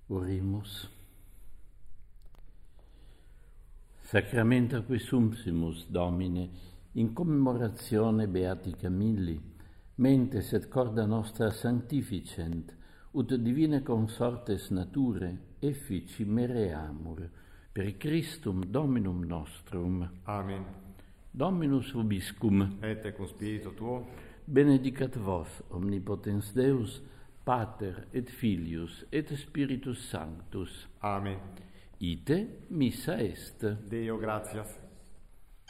Oremus. Sacramenta quesumpsimus, Domine, in commemorazione Beati Camilli, mentes et corda nostra sanctificent, ut divine consortes nature effici mereamur, per Christum Dominum nostrum. Amen. Dominus vobiscum. Et cum spiritu tuo. Benedicat vos, omnipotens Deus, Pater et Filius et Spiritus Sanctus. Amen. Ite missa est. Deo gratias.